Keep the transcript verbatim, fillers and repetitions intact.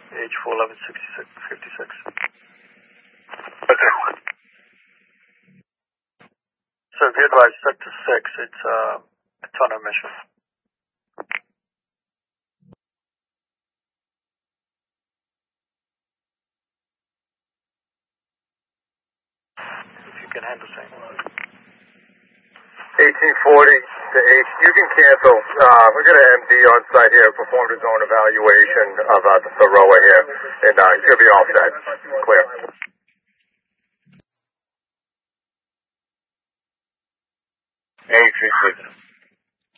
H four eleven fifty-six. Okay. So if you advise sector six, it's uh, a ton of mission. If you can handle Saint eighteen forty to H. You can cancel. Uh, we're going to M D on site here, performed his own evaluation of uh, the Thoreau here, and uh, he's going to be all set. Clear. Eight three six.